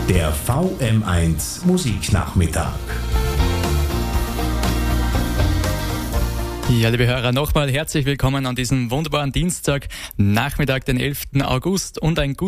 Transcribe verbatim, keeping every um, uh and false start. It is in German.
Der V M eins Musiknachmittag. Ja, liebe Hörer, nochmal herzlich willkommen an diesem wunderbaren Dienstag, Nachmittag, den elften August und ein gutes